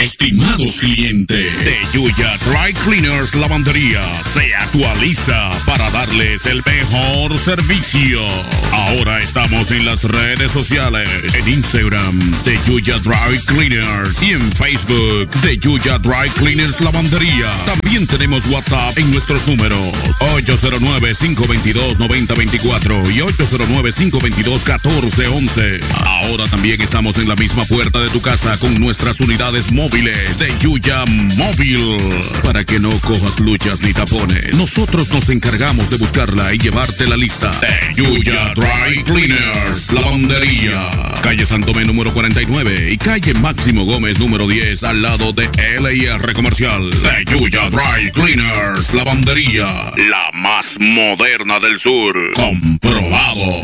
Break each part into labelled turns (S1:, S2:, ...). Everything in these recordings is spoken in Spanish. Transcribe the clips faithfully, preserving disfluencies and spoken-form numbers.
S1: Estimados clientes, de Yuya Dry Cleaners Lavandería se actualiza para darles el mejor servicio. Ahora estamos en las redes sociales, en Instagram de Yuya Dry Cleaners y en Facebook de Yuya Dry Cleaners Lavandería. También tenemos WhatsApp en nuestros números ocho cero nueve, cinco dos dos, nueve cero dos cuatro y ocho cero nueve, cinco dos dos, uno cuatro uno uno. Ahora también estamos en la misma puerta de tu casa con nuestras unidades móviles de Yuya Móvil. Para que no cojas luchas ni tapones, nosotros nos encargamos de buscarla y llevarte la lista. De Yuya Dry Cleaners Lavandería, calle Santomé número cuarenta y nueve y calle Máximo Gómez número diez, al lado de L I R Comercial. De Yuya Dry Cleaners Lavandería, la más moderna del sur. Comprobado.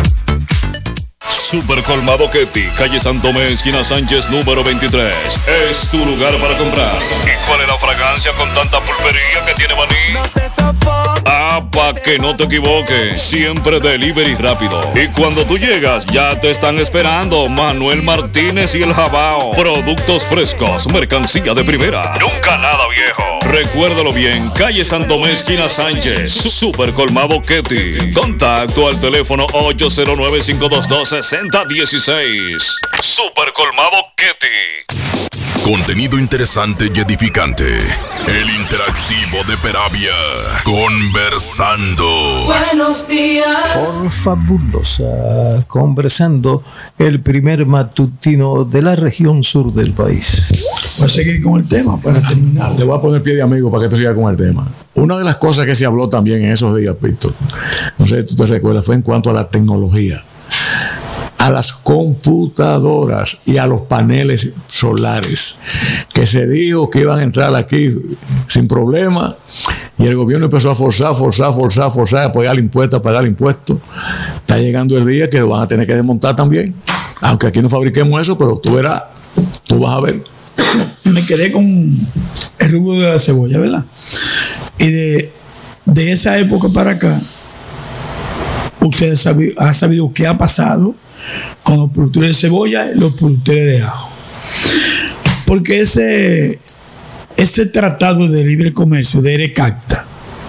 S2: Super Colmado Ketty, calle Santomé, esquina Sánchez, número veintitrés. Es tu lugar para comprar. ¿Y cuál es la fragancia con tanta pulpería que tiene Maní?
S3: No te sofoques.
S2: Ah, pa' que no te equivoques. Siempre delivery rápido. Y cuando tú llegas, ya te están esperando Manuel Martínez y el Jabao. Productos frescos, mercancía de primera. Nunca nada viejo. Recuérdalo bien, calle Santomé, esquina Sánchez. Super Colmado Ketty. Contacto al teléfono ocho cero nueve, cinco dos dos, seis cero uno seis. Super Colmado Ketty.
S1: Contenido interesante y edificante. El interactivo de Peravia. Conversando.
S3: Buenos días.
S4: Por fabulosa. Conversando, el primer matutino de la región sur del país.
S5: Voy a seguir con el tema para terminar.
S6: Le voy a poner pie de amigo para que tú sigas con el tema. Una de las cosas que se habló también en esos días, Víctor, no sé si tú te recuerdas, fue en cuanto a la tecnología, a las computadoras y a los paneles solares, que se dijo que iban a entrar aquí sin problema, y el gobierno empezó a forzar, forzar, forzar, forzar, a pagar impuestos, a pagar impuestos. Está llegando el día que van a tener que desmontar también, aunque aquí no fabriquemos eso, pero tú verás, tú vas a ver.
S5: Me quedé con el rubro de la cebolla, ¿verdad? Y de, de esa época para acá, ustedes sabi, han sabido qué ha pasado con los productores de cebolla y los productores de ajo. Porque ese, ese tratado de libre comercio de ERECACTA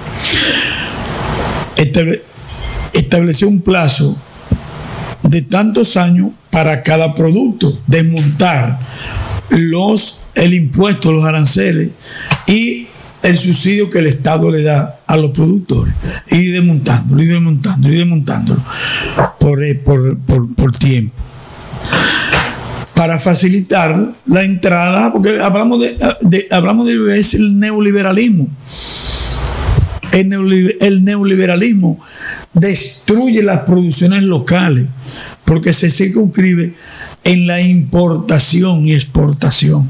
S5: estable, estableció un plazo de tantos años para cada producto, desmontar los, el impuesto, los aranceles y el subsidio que el Estado le da a los productores, y desmontándolo, y desmontándolo, y desmontándolo por, por, por, por tiempo, para facilitar la entrada, porque hablamos de, de hablamos de es el neoliberalismo. El, neoliber, el neoliberalismo destruye las producciones locales porque se circunscribe en la importación y exportación.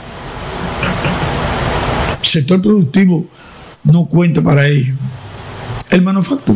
S5: El sector productivo no cuenta para ello. El manufactura,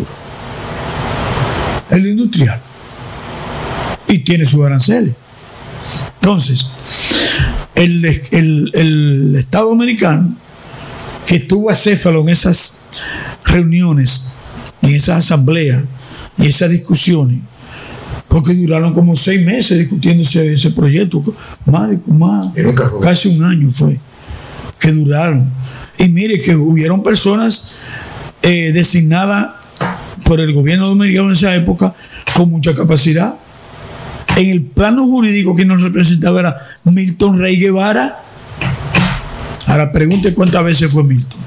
S5: el industrial, y tiene sus aranceles. Entonces, el, el, el Estado americano, que estuvo acéfalo en esas reuniones, en esas asambleas y esas discusiones, porque duraron como seis meses discutiendo ese, ese proyecto, más, más casi un año fue que duraron. Y mire que hubieron personas eh, designadas por el gobierno dominicano en esa época con mucha capacidad. En el plano jurídico, quien nos representaba era Milton Rey Guevara. Ahora pregunte cuántas veces fue Milton.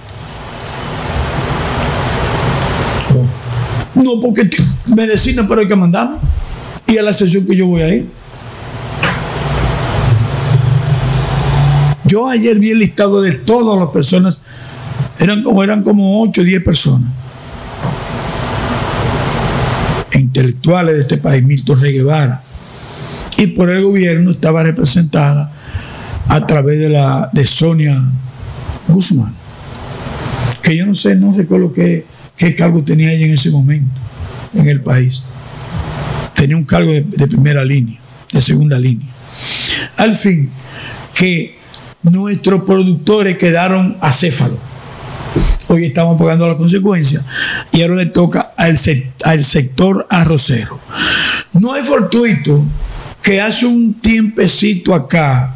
S5: No, porque me designan, pero hay que mandarme. Y a la sesión que yo voy a ir. Yo ayer vi el listado de todas las personas, eran como, eran como ocho o diez personas intelectuales de este país, Milton Rey Guevara, y por el gobierno estaba representada a través de la de Sonia Guzmán, que yo no sé, no recuerdo qué, qué cargo tenía ella en ese momento en el país. Tenía un cargo de, de primera línea, de segunda línea. Al fin, que nuestros productores quedaron acéfalos. Hoy estamos pagando las consecuencias y ahora le toca al, se- al sector arrocero. No es fortuito que hace un tiempecito acá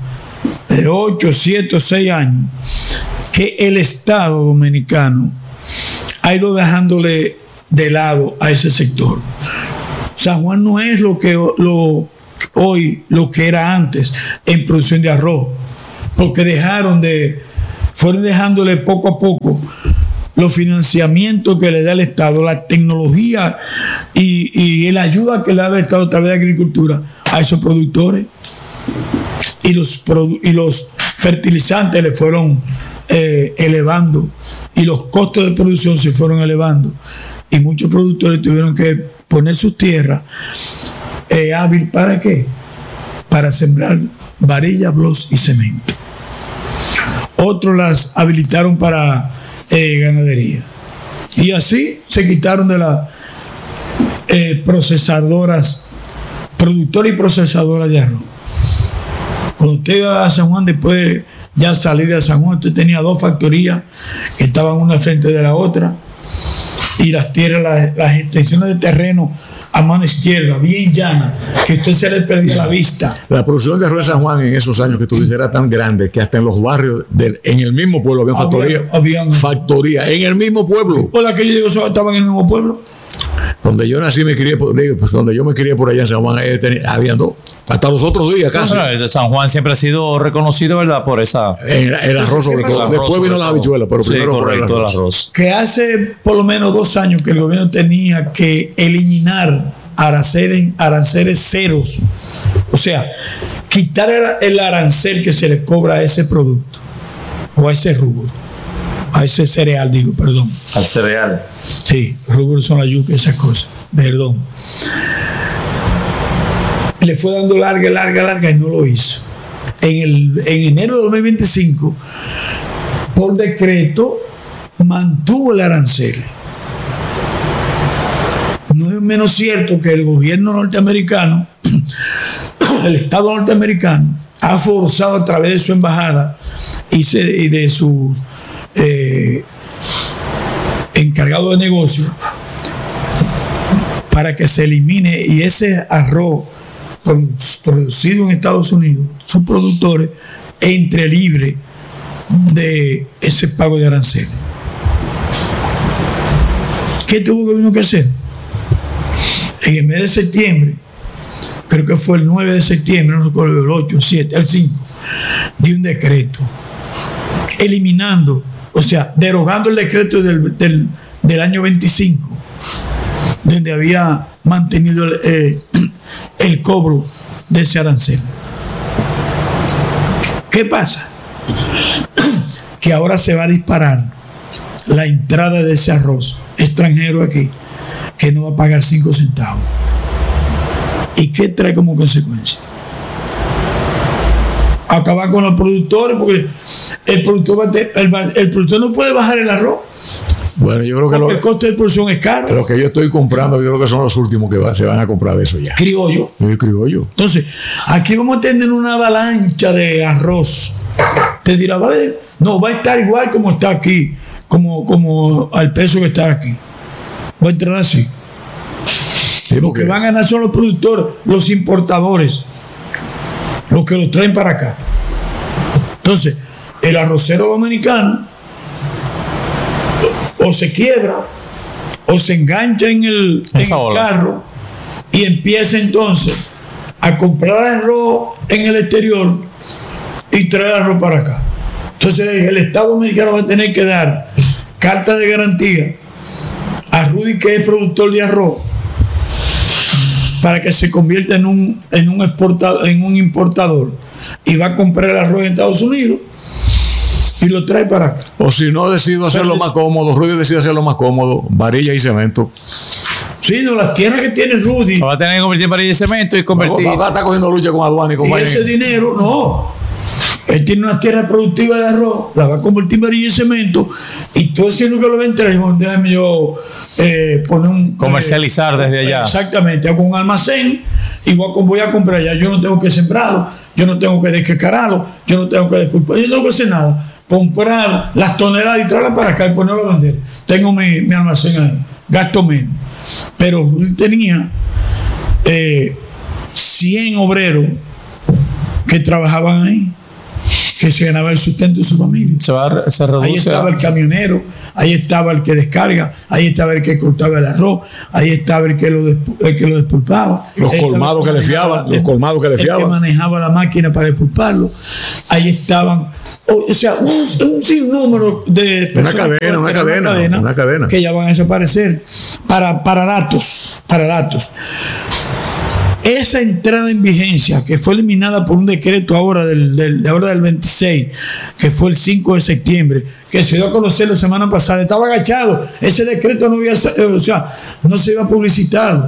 S5: de ocho, siete o seis años que el Estado dominicano ha ido dejándole de lado a ese sector. San Juan no es lo que lo, hoy lo que era antes en producción de arroz, porque dejaron de, fueron dejándole poco a poco los financiamientos que le da el Estado, la tecnología y, y la ayuda que le da el Estado a través de agricultura a esos productores. Y los, y los fertilizantes le fueron eh, elevando y los costos de producción se fueron elevando. Y muchos productores tuvieron que poner sus tierras eh, hábil para qué? Para sembrar varilla, blos y cemento. Otros las habilitaron para eh, ganadería. Y así se quitaron de las eh, procesadoras, productoras y procesadoras de arroz. Cuando usted iba a San Juan, después ya salí de San Juan, usted tenía dos factorías que estaban una frente de la otra. Y las tierras, las, las extensiones de terreno a mano izquierda, bien llana, que a usted se le perdía la vista.
S6: La producción de arroz de San Juan en esos años que tú dices era tan grande que hasta en los barrios, del, en el mismo pueblo, había factoría.
S5: Habían,
S6: factoría, en el mismo pueblo.
S5: Por la que yo digo, estaban en el mismo pueblo.
S6: Donde yo nací, me crié, pues donde yo me crié por allá en San Juan, había dos. Hasta los otros días casi.
S7: Bueno, San Juan siempre ha sido reconocido, ¿verdad? Por esa...
S6: El, el arroz sobre todo. Después vino las habichuelas, pero
S7: sí,
S6: primero
S7: correcto,
S6: por el arroz.
S7: el arroz.
S5: Que hace por lo menos dos años que el gobierno tenía que eliminar aranceles, aranceles ceros. O sea, quitar el, el arancel que se le cobra a ese producto o a ese rubro. A ese cereal, digo, perdón.
S7: Al cereal.
S5: Sí, rubros son la yuca, esas cosas. Perdón. Le fue dando larga, larga, larga y no lo hizo. En, el, en enero de dos mil veinticinco, por decreto, mantuvo el arancel. No es menos cierto que el gobierno norteamericano, el Estado norteamericano, ha forzado a través de su embajada y, se, y de sus eh, encargados de negocio para que se elimine, y ese arroz producido en Estados Unidos, sus productores, entre libre de ese pago de arancel. ¿Qué tuvo el gobierno que hacer? En el mes de septiembre, creo que fue el nueve de septiembre, no recuerdo, el ocho, siete, el cinco, dio un decreto eliminando, o sea, derogando el decreto del, del, del año veinticinco, donde había mantenido el, eh, el cobro de ese arancel. ¿Qué pasa? Que ahora se va a disparar la entrada de ese arroz extranjero aquí, que no va a pagar cinco centavos. ¿Y qué trae como consecuencia? Acabar con los productores, porque el productor, va a te, el, el productor no puede bajar el arroz.
S6: Bueno, yo creo que lo,
S5: el costo de producción es caro.
S6: Lo que yo estoy comprando, yo creo que son los últimos que va, se van a comprar de eso ya.
S5: Criollo.
S6: Sí, criollo.
S5: Entonces, aquí vamos a tener una avalancha de arroz. Te dirá, vale, no, va a estar igual como está aquí, como, como al precio que está aquí. Va a entrar así. Sí, los que van a ganar son los productores, los importadores, los que los traen para acá. Entonces, el arrocero dominicano o se quiebra o se engancha en el, en el carro y empieza entonces a comprar arroz en el exterior y traer arroz para acá. Entonces el Estado dominicano va a tener que dar carta de garantía a Rudy, que es productor de arroz, para que se convierta en un, en un exportador, en un importador, y va a comprar el arroz en Estados Unidos y lo trae para acá.
S6: O si no, decido hacerlo más cómodo, Rudy decide hacerlo más cómodo, varilla y cemento.
S5: Sí, no, las tierras que tiene Rudy
S7: va a tener que convertir en varilla y cemento y convertir.
S6: Va, va a estar cogiendo lucha con aduana y con
S5: y ese dinero, no. Él tiene una tierra productiva de arroz, la va a convertir en varilla y cemento, y todo ese dinero que lo va a entrar, déjame yo eh, poner un.
S7: Comercializar
S5: eh,
S7: desde allá.
S5: Exactamente, hago un almacén y voy a, voy a comprar allá. Yo no tengo que sembrarlo, yo no tengo que descascararlo, yo no tengo que despulpar, yo no tengo que hacer nada. Comprar las toneladas y traerlas para acá y ponerlo a vender. Tengo mi, mi almacén ahí, gasto menos. Pero tenía eh, cien obreros que trabajaban ahí. que se ganaba el sustento de su familia.
S7: Se, va, se reduce.
S5: Ahí estaba
S7: a-
S5: el camionero, ahí estaba el que descarga, ahí estaba el que cortaba el arroz, ahí estaba el que lo, despu- el que lo despulpaba.
S6: Los
S5: Ahí estaba
S6: colmados
S5: el
S6: que le
S5: manejaba-
S6: fiaban, los
S5: el-
S6: colmados que le
S5: El que
S6: fiaban.
S5: manejaba la máquina para despulparlo. Ahí estaban, o, o sea, un, un sinnúmero de
S6: Una
S5: personas
S6: cadena,
S5: que-
S6: una
S5: era
S6: cadena, una cadena.
S5: que ya van a desaparecer para, para datos, para datos. Esa entrada en vigencia, que fue eliminada por un decreto ahora del, del, de ahora del veintiséis, que fue el cinco de septiembre, que se dio a conocer la semana pasada, estaba agachado. Ese decreto no había, o sea, no se iba publicitado.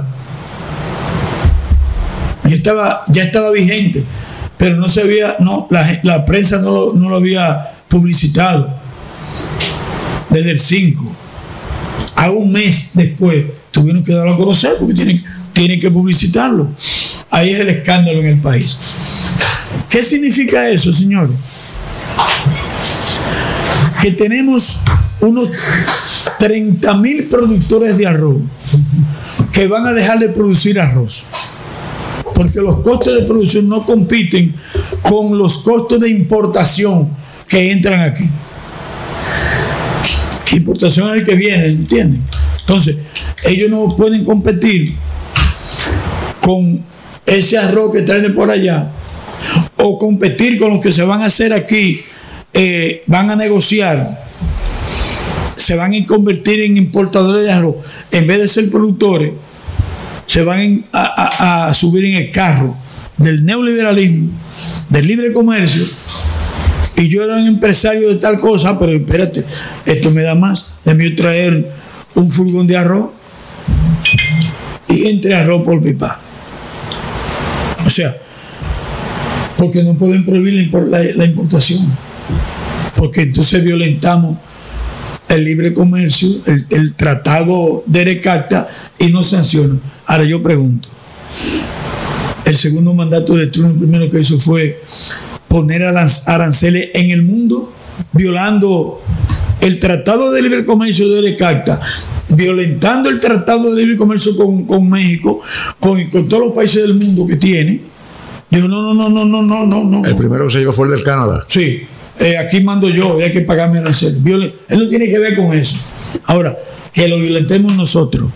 S5: Ya estaba, ya estaba vigente, pero no se había, no, la, la prensa no lo, no lo había publicitado. Desde el cinco a un mes después tuvieron que darlo a conocer porque tienen, tienen que publicitarlo. Ahí es el escándalo en el país. ¿Qué significa eso, señores? Que tenemos unos treinta mil productores de arroz que van a dejar de producir arroz porque los costos de producción no compiten con los costos de importación que entran aquí. Importación es el que viene, ¿entienden? Entonces, ellos no pueden competir con ese arroz que traen de por allá o competir con los que se van a hacer aquí, eh, van a negociar, se van a convertir en importadores de arroz. En vez de ser productores, se van en- a, a- a subir en el carro del neoliberalismo, del libre comercio. Y yo era un empresario de tal cosa, pero espérate, esto me da más. Déjame traer un furgón de arroz y entre arroz por pipa. O sea, porque no pueden prohibir la, impor- la- la importación. Porque entonces violentamos el libre comercio, el, el tratado de recacta y no sancionan. Ahora yo pregunto, el segundo mandato de Trump, lo primero que hizo fue poner aranceles en el mundo, violando el Tratado de Libre Comercio de Recacta, violentando el Tratado de Libre Comercio con, con México, con, con todos los países del mundo que tiene. Dijo, no, no, no, no, no, no, no, no.
S6: El primero que se llegó fue el del Canadá.
S5: Sí, eh, aquí mando yo y hay que pagarme aranceles. Violen- Él no tiene que ver con eso. Ahora, que lo violentemos nosotros,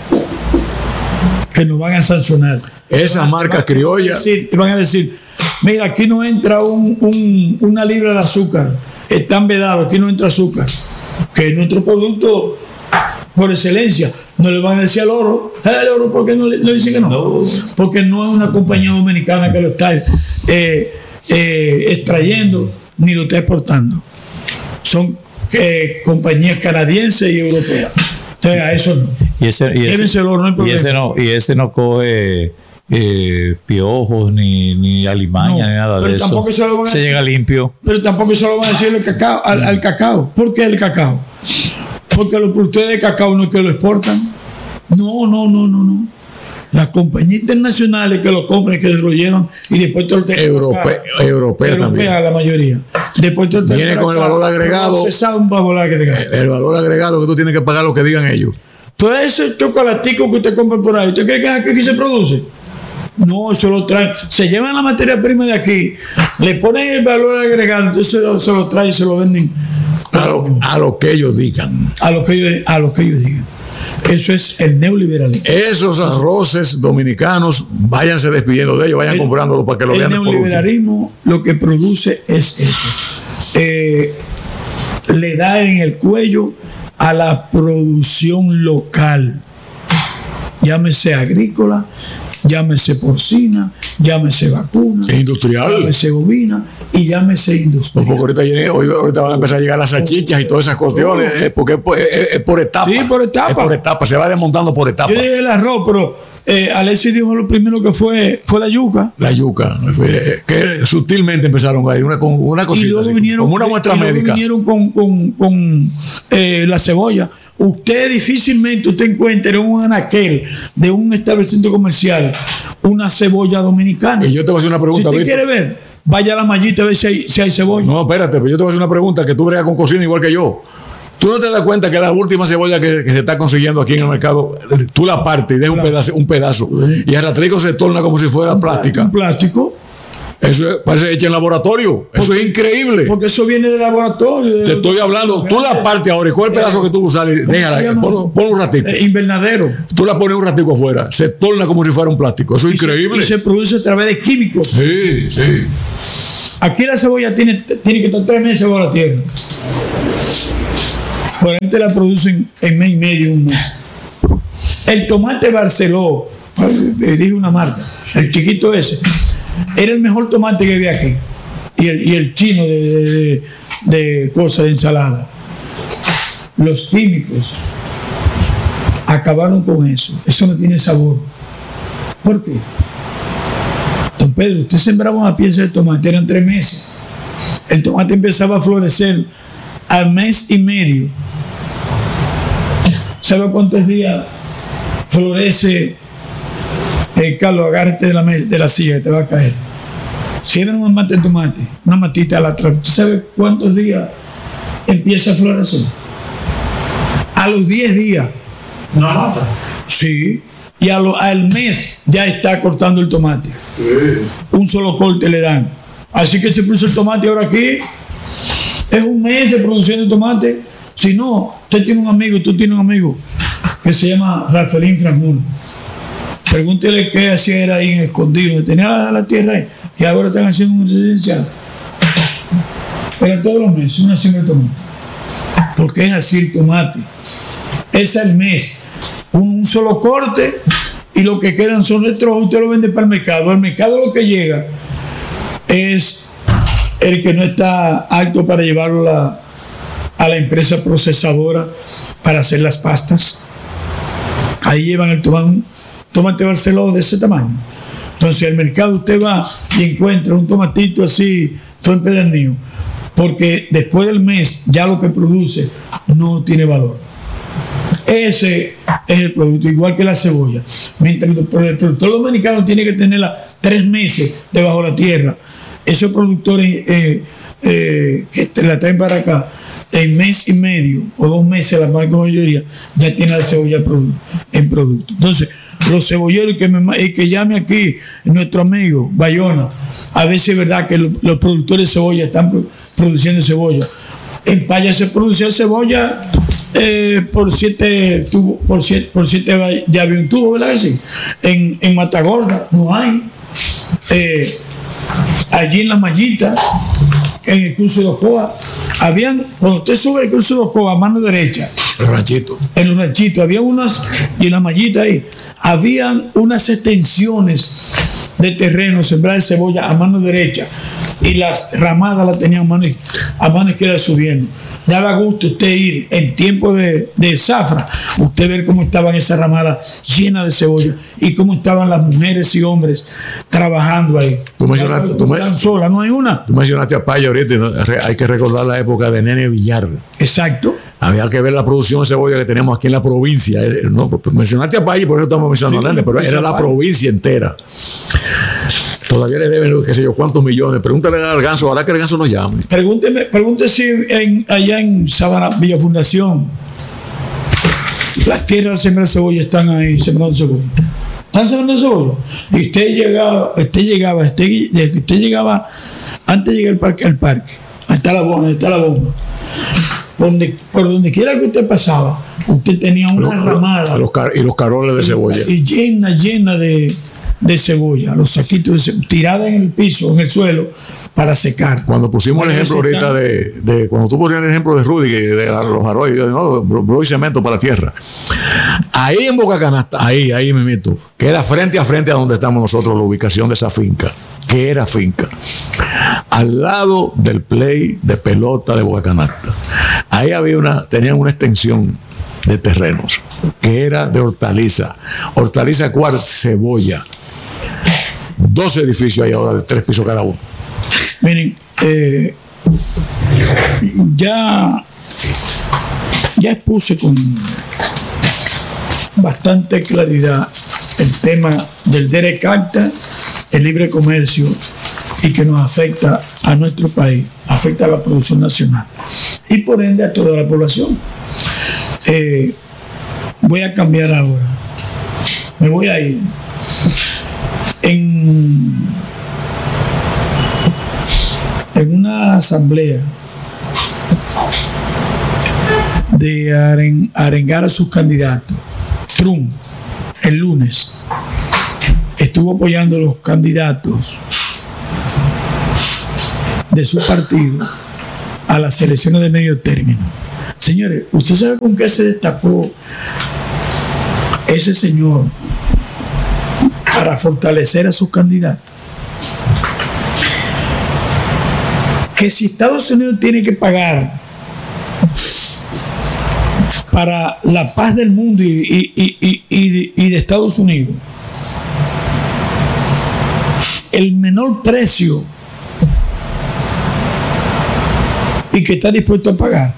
S5: que nos van a sancionar.
S6: Esas marcas criollas.
S5: Sí, y van a decir, mira, aquí no entra un, un- una libra de azúcar, están vedados, aquí no entra azúcar, que es nuestro producto por excelencia. No le van a decir al oro, "Eh, el oro, ¿por qué no le, le dicen que no? Porque no es una compañía dominicana que lo está eh, eh, extrayendo ni lo está exportando. Son eh, compañías canadienses y europeas. Entonces, a eso no.
S7: Y ese, y ese,
S5: Llévense el oro, no hay
S7: y
S5: problema.
S7: ese no, y ese no coge eh, piojos ni, ni alimaña
S5: No,
S7: ni nada
S5: pero
S7: de eso.
S5: tampoco se lo van a
S7: Se
S5: decir.
S7: llega limpio.
S5: Pero tampoco se lo van a decir al cacao, al, al cacao. ¿Por qué el cacao? Porque los productores de cacao no es que lo exportan. No, no, no, no, no. Las compañías internacionales que lo compran, que lo llevan y después te lo traen
S6: Europe-
S5: para acá.
S6: europea también.
S5: Europea la mayoría. Después te lo traen
S6: Viene
S5: para
S6: con el
S5: acá,
S6: valor agregado.
S5: procesado, un valor agregado.
S6: El valor agregado que tú tienes que pagar lo que digan ellos.
S5: Todo ese chocolatico que usted compra por ahí, ¿usted cree que aquí, aquí se produce? No, eso lo traen. Se llevan la materia prima de aquí, le ponen el valor agregado, entonces se lo, se lo traen y se lo venden
S6: A lo, a lo que ellos digan.
S5: a lo que ellos, a lo que ellos digan. Eso es el neoliberalismo.
S6: Esos arroces dominicanos, váyanse despidiendo de ellos, vayan
S5: El-
S6: comprándolos para que lo
S5: El
S6: vean por último.
S5: neoliberalismo lo que produce es eso. Eh, le da en el cuello a la producción local. Llámese agrícola, llámese porcina, llámese vacuna,
S6: Es industrial.
S5: llámese bovina y llámese
S6: No,
S5: industrial.
S6: porque ahorita, viene- hoy- ahorita van a empezar a llegar las salchichas y todas esas cuestiones, eh, porque es por, es- es por etapas.
S5: Sí, por etapas.
S6: Es por etapas, se va desmontando por etapas.
S5: Yo dije el arroz, pero eh, Alexis dijo lo primero que fue, fue la yuca.
S6: La yuca, eh, que sutilmente empezaron a ir una, con una
S5: Y
S6: cosita,
S5: luego
S6: así,
S5: vinieron,
S6: como una muestra
S5: y luego
S6: médica.
S5: vinieron con, con, con eh, la cebolla. Usted difícilmente usted encuentra en un anaquel de un establecimiento comercial una cebolla dominicana.
S6: Y yo te voy a hacer una
S5: Si
S6: pregunta,
S5: usted
S6: Víctor.
S5: quiere ver, vaya a la mallita a ver si hay, si hay cebolla.
S6: No, espérate, pero yo te voy a hacer una pregunta que tú bregas con cocina igual que yo. ¿Tú no te das cuenta que la última cebolla que, que se está consiguiendo aquí en el mercado, tú la partes y dejas un pedazo, un pedazo y el rastrico se torna como si fuera plástica?
S5: Un plástico.
S6: Eso es, parece hecho en laboratorio. Eso
S5: Porque-
S6: es increíble.
S5: Porque eso viene del laboratorio. de-
S6: Te estoy hablando. Tú la partes ahora. ¿Y cuál es el pedazo que tú usas? Déjala.
S5: se llama?
S6: Ponlo, ponlo un ratico.
S5: Eh, invernadero.
S6: Tú la pones un ratico afuera. Se torna como si fuera un plástico. Eso es
S5: Y se-
S6: increíble.
S5: Y se produce a través de químicos.
S6: Sí, sí.
S5: Aquí la cebolla tiene, tiene que estar tres meses bajo la tierra. Por ahí te la producen en mes y medio, un mes. El tomate Barceló, eh, dije una marca, el chiquito ese, era el mejor tomate que había aquí. Y el, y el chino de, de, de, de cosas de ensalada. Los químicos acabaron con eso. Eso no tiene sabor. ¿Por qué? Don Pedro, usted sembraba una pieza de tomate, eran tres meses. El tomate empezaba a florecer al mes y medio. ¿Sabe cuántos días florece? Eh, Carlos, agárrate de la, de la silla, te va a caer. Siembra un mate de tomate, una matita a la otra. ¿Tú sabes cuántos días empieza a florecer? A los diez días.
S3: Una mata.
S5: Sí. Y a lo- al mes ya está cortando el tomate. Un solo corte le dan. Así que se puso el tomate ahora aquí. Es un mes de producción de tomate. Si no, usted tiene un amigo, tú tienes un amigo que se llama Rafaelín Franjul. Pregúntele qué hacía era ahí en escondido. Tenía la, la tierra ahí. Y ahora están haciendo un residencial. Era todos los meses una siembra de tomate. Porque es así el tomate. Es el mes. Un, un solo corte y lo que quedan son retrojos. Usted lo vende para el mercado. Al mercado lo que llega es el que no está apto para llevarlo a la, a la empresa procesadora para hacer las pastas. Ahí llevan el tomate, un tomate Barceló de ese tamaño. Entonces al mercado usted va y encuentra un tomatito así, todo empedernido, porque después del mes ya lo que produce no tiene valor. Ese es el producto, igual que la cebolla. Mientras el productor dominicano tiene que tenerla tres meses debajo de la tierra, esos productores eh, eh, que te la traen para acá, en mes y medio o dos meses, la marca mayoría ya tiene la cebolla produ- en producto. Entonces, los cebolleros que, me, eh, que llame aquí nuestro amigo Bayona, a veces es verdad que lo, los productores de cebolla están pro- produciendo cebolla. En Paya se produce cebolla eh, por siete tubos, por siete, por siete ya había un tubo, ¿verdad que sí? En, en Matagorda no hay. Eh, allí en la mallita, en el curso de Ocoa, habían, cuando usted sube el curso de Ocoa a mano derecha,
S6: El ranchito.
S5: en los ranchitos, había unas, y en la mallita ahí, habían unas extensiones de terreno sembradas de cebolla a mano derecha, y las ramadas las tenían a mano, a mano izquierda subiendo. Daba gusto usted ir en tiempo de, de zafra, usted ver cómo estaban esas ramadas llenas de cebolla y cómo estaban las mujeres y hombres trabajando ahí.
S6: Tú mencionaste-
S5: No,
S6: tú me-
S5: están solas, no hay una.
S6: Tú mencionaste a Paya ahorita. Y no- re- hay que recordar la época de Nene Villar.
S5: Exacto.
S6: Había que ver la producción de cebolla que tenemos aquí en la provincia. Eh, No, pues mencionaste a Paya y por eso estamos mencionando
S5: Sí,
S6: a Nene, pero
S5: pues,
S6: era
S5: a
S6: la
S5: Paya.
S6: provincia entera. Todavía le deben, qué sé yo, cuántos millones. Pregúntale al Ganso, ahora que el Ganso nos llame.
S5: Pregúnteme, pregúntese si en, allá en Sabana, Villa Fundación, las tierras de sembrar cebolla están ahí sembrando cebolla. ¿Están sembrando cebolla? Y usted llegaba, usted llegaba, usted, desde que usted llegaba, antes de llegar al parque, al parque, ahí está la bomba, ahí está la bomba. Donde, por donde quiera que usted pasaba, usted tenía una
S6: Los-
S5: ramada
S6: los car- y los caroles de cebolla.
S5: y llena, llena de, de cebolla, los saquitos de cebolla, tirada en el piso, en el suelo, para secar.
S6: Cuando pusimos el
S5: Bueno,
S6: ejemplo
S5: ese
S6: ahorita de, de- cuando tú ponías el ejemplo de Rudy, que de los arroyos, no, bro, bro y cemento para la tierra. Ahí en Boca Canasta, ahí, ahí me meto, que era frente a frente a donde estamos nosotros, la ubicación de esa finca, que era finca, al lado del play de pelota de Boca Canasta. Ahí había una, tenían una extensión de terrenos, que era de hortaliza, hortaliza cual cebolla. Dos edificios ahí ahora de tres pisos cada uno.
S5: Miren, eh, ya, ya expuse con bastante claridad el tema del Derek Acta, el libre comercio, y que nos afecta a nuestro país, afecta a la producción nacional y por ende a toda la población. Eh, voy a cambiar ahora, me voy a ir en en una asamblea de aren- arengar a sus candidatos, Trump, el lunes, estuvo apoyando a los candidatos de su partido a las elecciones de medio término. Señores, ¿usted sabe con qué se destacó ese señor para fortalecer a sus candidatos? Que si Estados Unidos tiene que pagar para la paz del mundo y, y, y, y, y, de, y de Estados Unidos, el menor precio y que está dispuesto a pagar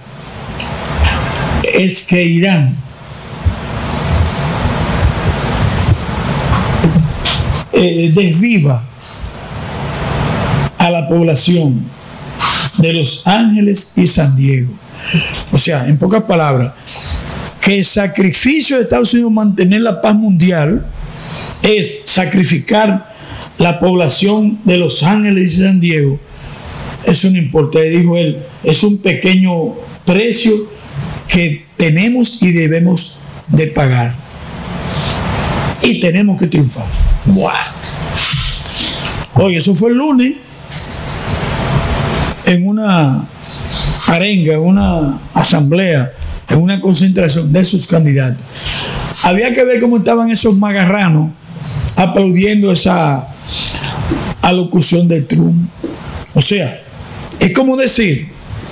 S5: es que Irán eh, desviva a la población de Los Ángeles y San Diego. O sea, en pocas palabras, que el sacrificio de Estados Unidos mantener la paz mundial es sacrificar la población de Los Ángeles y San Diego. Eso no importa, dijo él, es un pequeño precio que tenemos y debemos de pagar. Y tenemos que triunfar. ¡Buah! Oye, eso fue el lunes en una arenga, en una asamblea, en una concentración de sus candidatos. Había que ver cómo estaban esos magarranos aplaudiendo esa alocución de Trump. O sea, es como decir,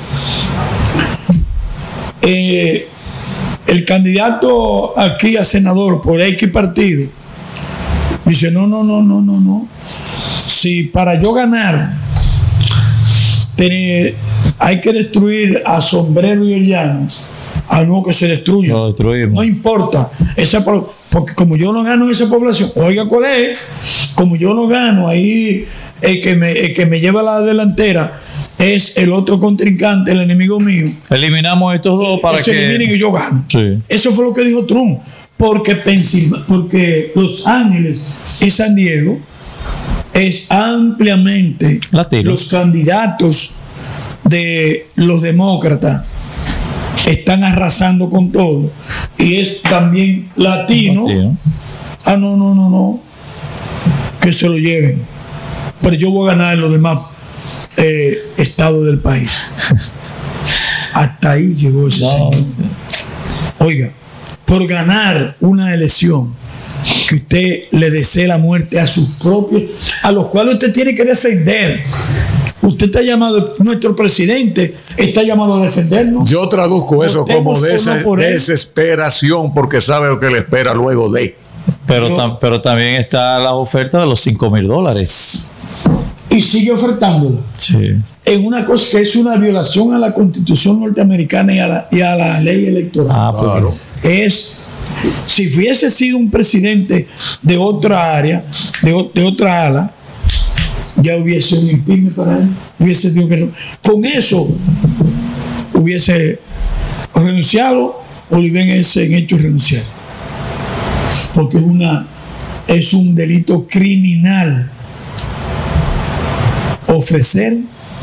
S5: eh, el candidato aquí a senador por X partido dice, no, no, no, no, no, no. Si para yo ganar tener, hay que destruir a Sombrero y el Llano, a no que se destruya.
S7: No,
S5: no importa. Esa, porque como yo no gano en esa población, oiga cuál es, como yo no gano ahí, el que me, el que me lleva a la delantera es el otro contrincante, el enemigo mío.
S7: Eliminamos estos dos para
S5: que eliminen y yo gano.
S7: Sí.
S5: Eso fue lo que dijo Trump. Porque, Pensilvania, porque Los Ángeles y San Diego es ampliamente
S7: Latino.
S5: Los candidatos de los demócratas están arrasando con todo. Y es también latino. latino. Ah, no, no, no, no. Que se lo lleven. Pero yo voy a ganar en los demás eh, estados del país. Hasta ahí llegó ese
S7: no.
S5: señor. Oiga, por ganar una elección que usted le desee la muerte a sus propios, a los cuales usted tiene que defender. Usted está llamado, nuestro presidente está llamado a defendernos.
S6: Yo traduzco eso como des
S5: no por
S6: desesperación porque sabe lo que le espera luego de.
S7: Pero,
S5: Pero,
S7: tam, pero también está la oferta de los cinco mil dólares.
S5: Y sigue ofertándola.
S7: Sí.
S5: En una cosa que es una violación a la Constitución norteamericana y a la, y a la ley electoral.
S7: Ah,
S6: Claro.
S5: Es, si hubiese sido un presidente de otra área, de, de otra ala, ya hubiese un impeachment para él, hubiese tenido que, con eso hubiese renunciado o le hubiesen hecho renunciar, porque es una es un delito criminal ofrecer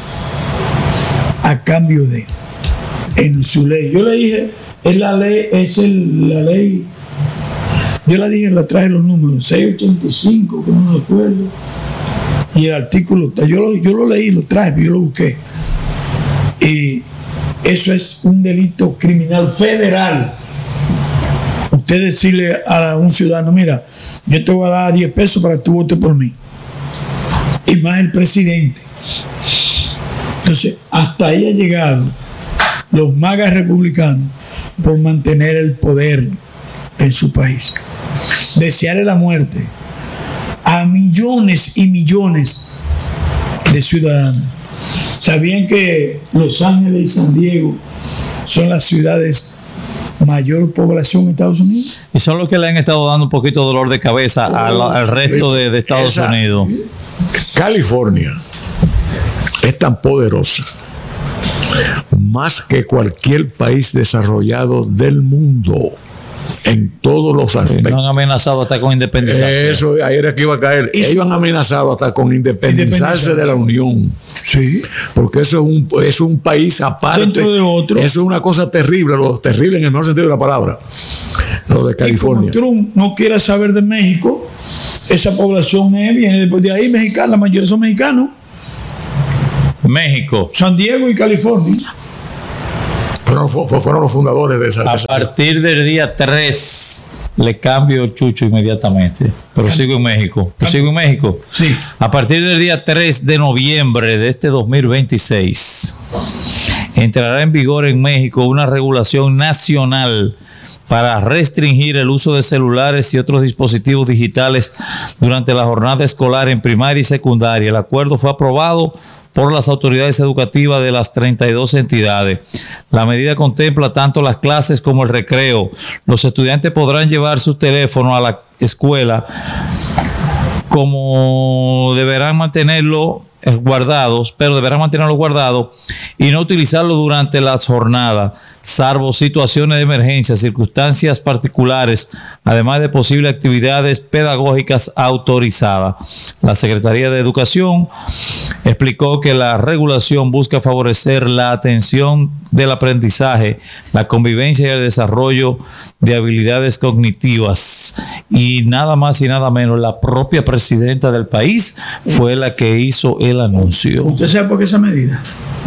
S5: a cambio de, en su ley. Yo le dije, es la ley, es el, la ley, yo la dije, la traje los números, seiscientos ochenta y cinco, que no me acuerdo, y el artículo, yo lo, yo lo leí, lo traje, yo lo busqué. Y eso es un delito criminal federal. Usted decirle a un ciudadano, mira, yo te voy a dar diez pesos para que tú votes por mí. Y más el presidente. Entonces, hasta ahí ha llegado los magas republicanos por mantener el poder en su país. Desearle la muerte a millones y millones de ciudadanos. ¿Sabían que Los Ángeles y San Diego son las ciudades mayor población en Estados Unidos?
S7: Y son los que le han estado dando un poquito de dolor de cabeza
S5: Oh,
S7: al, al resto de, de Estados
S6: Esa,
S7: Unidos.
S6: California es tan poderosa, más que cualquier país desarrollado del mundo. en todos los aspectos.
S7: No han amenazado hasta con independizarse.
S6: Eso, ahí era que iba a caer. Ellos han amenazado hasta con independizarse de la Unión.
S5: Sí.
S6: Porque eso es un, es un país aparte.
S5: Dentro de otro.
S6: Eso es una cosa terrible, lo terrible en el mejor sentido de la palabra. Lo de California.
S5: Y como Trump no quiere saber de México, esa población es, viene después de ahí mexicana, la mayoría son mexicanos.
S7: México.
S5: San Diego y California.
S6: Pero fu- fu- fueron los fundadores de esa.
S7: A partir del día tres le cambio Chucho inmediatamente. Pero sigo en México. Pero sigo en México.
S5: Sí.
S7: A partir del día tres de noviembre de este dos mil veintiséis entrará en vigor en México una regulación nacional para restringir el uso de celulares y otros dispositivos digitales durante la jornada escolar en primaria y secundaria. El acuerdo fue aprobado por las autoridades educativas de las treinta y dos entidades. La medida contempla tanto las clases como el recreo. Los estudiantes podrán llevar sus teléfonos a la escuela, como deberán mantenerlo guardados, pero deberán mantenerlos guardados y no utilizarlo durante las jornadas, salvo situaciones de emergencia, circunstancias particulares, además de posibles actividades pedagógicas autorizadas. La Secretaría de Educación explicó que la regulación busca favorecer la atención del aprendizaje, la convivencia y el desarrollo de habilidades cognitivas. Y nada más y nada menos, la propia presidenta del país fue la que hizo el anuncio.
S5: ¿Usted sabe por qué esa medida?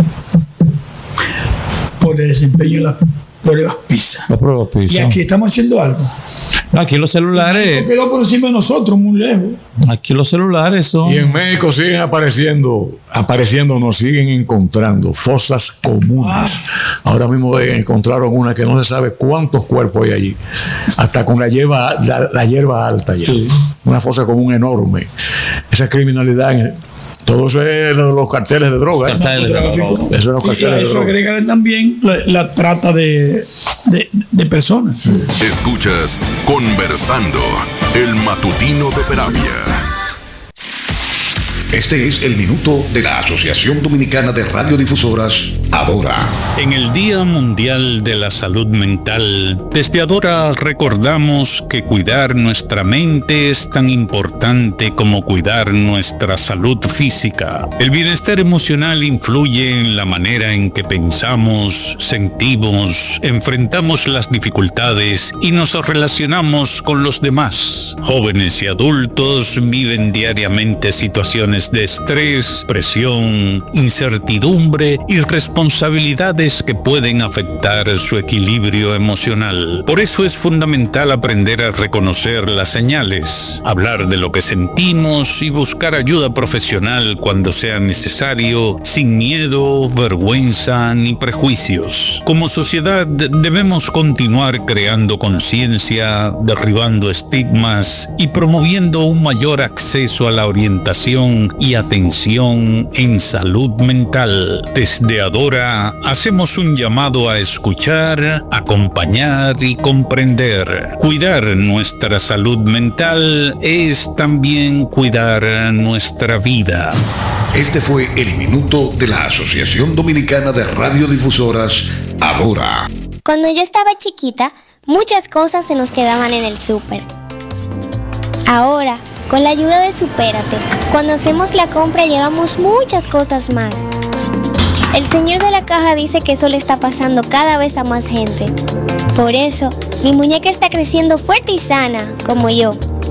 S5: Por el desempeño de las pruebas PISA.
S7: La prueba PISA.
S5: Y aquí estamos haciendo algo.
S7: No, aquí los celulares,
S5: México quedó por encima de nosotros, muy lejos.
S7: aquí los celulares son.
S6: Y en México siguen apareciendo, apareciendo, nos siguen encontrando fosas comunes. Ahora mismo encontraron una que no se sabe cuántos cuerpos hay allí, hasta con la hierba, la, la hierba alta ya. Sí. Una fosa común enorme. Esa criminalidad, todo eso es los carteles de droga. ¿eh?
S7: Carteles de droga.
S6: Eso es los
S5: Y a
S6: carteles de
S5: eso
S6: droga.
S5: agregarle también la, la trata de, de, de personas. Sí.
S8: Escuchas Conversando, el matutino de Peravia. Este es el minuto de la Asociación Dominicana de Radiodifusoras, Adora.
S9: En el Día Mundial de la Salud Mental, desde Adora recordamos que cuidar nuestra mente es tan importante como cuidar nuestra salud física. El bienestar emocional influye en la manera en que pensamos, sentimos, enfrentamos las dificultades y nos relacionamos con los demás. Jóvenes y adultos viven diariamente situaciones de estrés, presión, incertidumbre y responsabilidades que pueden afectar su equilibrio emocional. Por eso es fundamental aprender a reconocer las señales, hablar de lo que sentimos y buscar ayuda profesional cuando sea necesario, sin miedo, vergüenza ni prejuicios. Como sociedad debemos continuar creando conciencia, derribando estigmas y promoviendo un mayor acceso a la orientación y atención en salud mental. Desde Adora hacemos un llamado a escuchar, acompañar y comprender. Cuidar nuestra salud mental es también cuidar nuestra vida.
S8: Este fue el minuto de la Asociación Dominicana de Radiodifusoras, Adora.
S10: Cuando yo estaba chiquita, muchas cosas se nos quedaban en el súper. Ahora, con la ayuda de Supérate, cuando hacemos la compra llevamos muchas cosas más. El señor de la caja dice que eso le está pasando cada vez a más gente. Por eso, mi muñeca está creciendo fuerte y sana, como yo.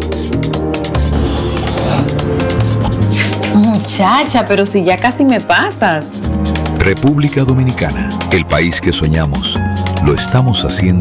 S11: Muchacha, pero si ya casi me pasas.
S12: República Dominicana, el país que soñamos, lo estamos haciendo